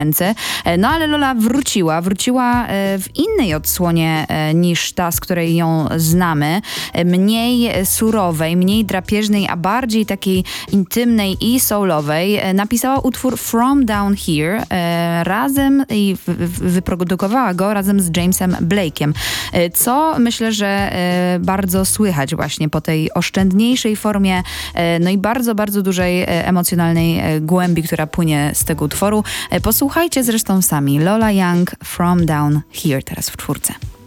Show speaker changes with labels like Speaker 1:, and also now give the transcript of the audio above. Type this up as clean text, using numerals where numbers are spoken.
Speaker 1: ręce. No ale Lola wróciła w innej odsłonie niż ta, z której ją znamy. Mniej surowej, mniej drapieżnej, a bardziej takiej intymnej i soulowej. Napisała utwór From Down Here razem i wyprodukowała go razem z Jamesem Blake'em. Co myślę, że bardzo słychać właśnie po tej oszczędniejszej formie, no i bardzo, bardzo dużej emocjonalnej głębi, która płynie z tego utworu. Posłuchajcie zresztą sami. Lola Young, From Down Here, teraz w 4.